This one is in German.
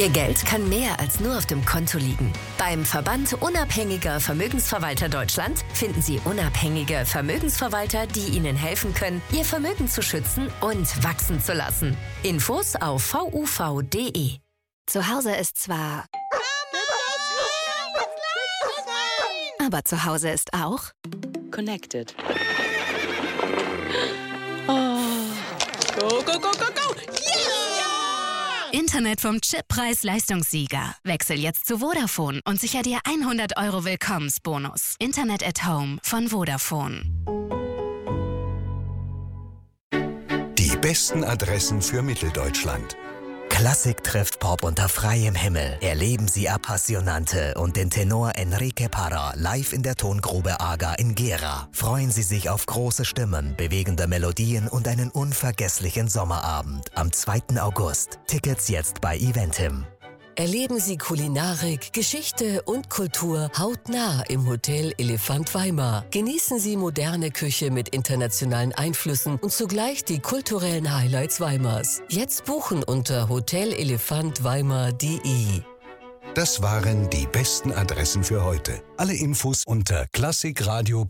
Ihr Geld kann mehr als nur auf dem Konto liegen. Beim Verband Unabhängiger Vermögensverwalter Deutschland finden Sie unabhängige Vermögensverwalter, die Ihnen helfen können, Ihr Vermögen zu schützen und wachsen zu lassen. Infos auf vuv.de. Zu Hause ist zwar... Aber zu Hause ist auch... Connected. Oh. Go, go, go, go, go! Yeah! Internet vom Chippreis-Leistungssieger. Wechsel jetzt zu Vodafone und sicher dir 100 € Willkommensbonus. Internet at Home von Vodafone. Die besten Adressen für Mitteldeutschland. Klassik trifft Pop unter freiem Himmel. Erleben Sie Appassionante und den Tenor Enrique Parra live in der Tongrube Aga in Gera. Freuen Sie sich auf große Stimmen, bewegende Melodien und einen unvergesslichen Sommerabend am 2. August. Tickets jetzt bei Eventim. Erleben Sie Kulinarik, Geschichte und Kultur hautnah im Hotel Elefant Weimar. Genießen Sie moderne Küche mit internationalen Einflüssen und zugleich die kulturellen Highlights Weimars. Jetzt buchen unter hotelelefantweimar.de. Das waren die besten Adressen für heute. Alle Infos unter classicradio.de.